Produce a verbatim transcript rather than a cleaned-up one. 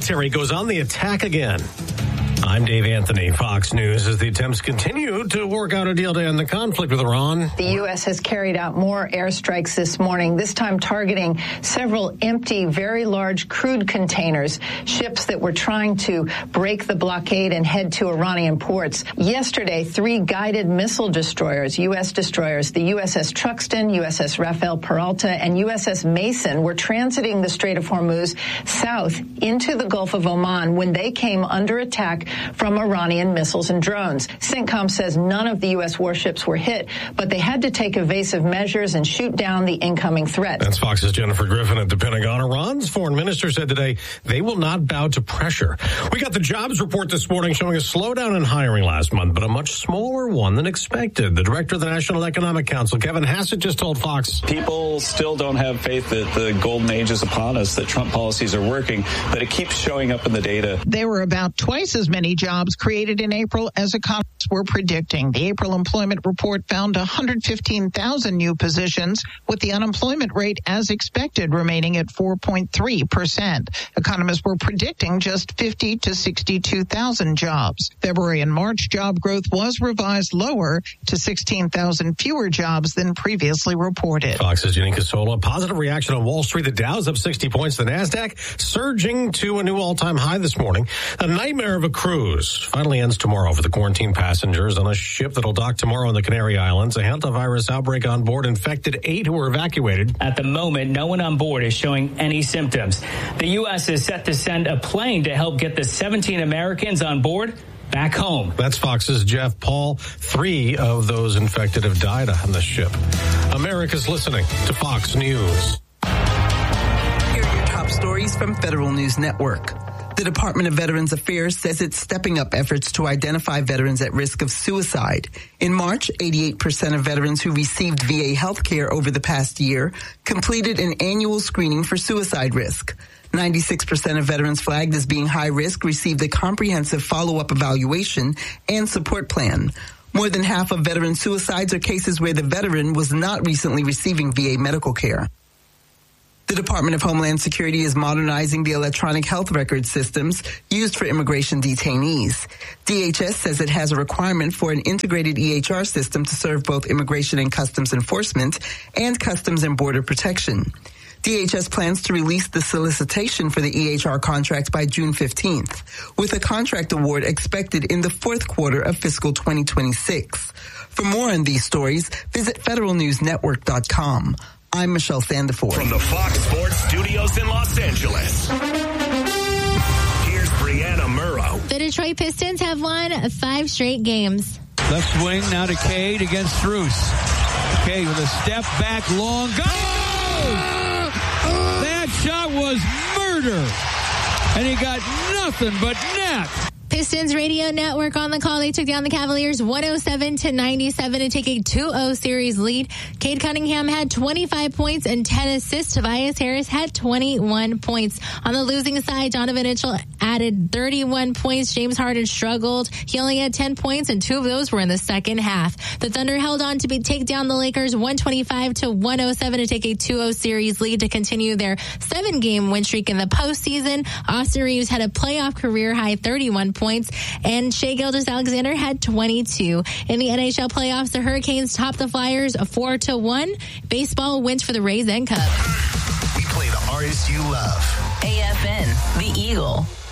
military goes on the attack again. I'm Dave Anthony, Fox News, as the attempts continue to work out a deal to end the conflict with Iran. The U S has carried out more airstrikes this morning, this time targeting several empty, very large crude containers, ships that were trying to break the blockade and head to Iranian ports. Yesterday, three guided missile destroyers, U S destroyers, the U S S Truxtun, U S S Rafael Peralta, and U S S Mason, were transiting the Strait of Hormuz south into the Gulf of Oman when they came under attack from Iranian missiles and drones. CENTCOM says none of the U S warships were hit, but they had to take evasive measures and shoot down the incoming threat. That's Fox's Jennifer Griffin at the Pentagon. Iran's foreign minister said today they will not bow to pressure. We got the jobs report this morning showing a slowdown in hiring last month, but a much smaller one than expected. The director of the National Economic Council, Kevin Hassett, just told Fox. People still don't have faith that the golden age is upon us, that Trump policies are working, but it keeps showing up in the data. There were about twice as many jobs created in April as economists were predicting. The April employment report found one hundred fifteen thousand new positions, with the unemployment rate as expected remaining at four point three percent. Economists were predicting just fifty to sixty-two thousand jobs. February and March job growth was revised lower to sixteen thousand fewer jobs than previously reported. Fox's Janine Casola. Positive reaction on Wall Street. The Dow's up sixty points. The NASDAQ surging to a new all-time high this morning. A nightmare of a cruise finally ends tomorrow for the quarantine passengers on a ship that'll dock tomorrow in the Canary Islands. A hantavirus outbreak on board infected eight who were evacuated. At the moment, no one on board is showing any symptoms. The U S is set to send a plane to help get the seventeen Americans on board back home. That's Fox's Jeff Paul. Three of those infected have died on the ship. America's listening to Fox News. Here are your top stories from Federal News Network. The Department of Veterans Affairs says it's stepping up efforts to identify veterans at risk of suicide. In March, eighty-eight percent of veterans who received V A health care over the past year completed an annual screening for suicide risk. ninety-six percent of veterans flagged as being high risk received a comprehensive follow-up evaluation and support plan. More than half of veteran suicides are cases where the veteran was not recently receiving V A medical care. The Department of Homeland Security is modernizing the electronic health record systems used for immigration detainees. D H S says it has a requirement for an integrated E H R system to serve both immigration and customs enforcement and customs and border protection. D H S plans to release the solicitation for the E H R contract by June fifteenth, with a contract award expected in the fourth quarter of fiscal twenty twenty-six. For more on these stories, visit federal news network dot com. I'm Michelle Sandiford. From the Fox Sports Studios in Los Angeles, here's Brianna Murrow. The Detroit Pistons have won five straight games. Left swing now to Cade against Strus. Cade with a step back, long go! That shot was murder, and he got nothing but net. Pistons radio network on the call. They took down the Cavaliers one oh seven to ninety-seven to take a two oh series lead. Cade Cunningham had twenty-five points and ten assists. Tobias Harris had twenty-one points. On the losing side, Donovan Mitchell added thirty-one points. James Harden struggled. He only had ten points, and two of those were in the second half. The Thunder held on to be, take down the Lakers one twenty-five to one oh seven to take a two oh series lead to continue their seven-game win streak in the postseason. Austin Reeves had a playoff career-high thirty-one points. points, and Shai Gilgeous-Alexander had twenty-two. In the N H L playoffs, the Hurricanes topped the Flyers four to one. Baseball wins for the Rays and Cubs. We play the artists you love. A F N, The Eagle.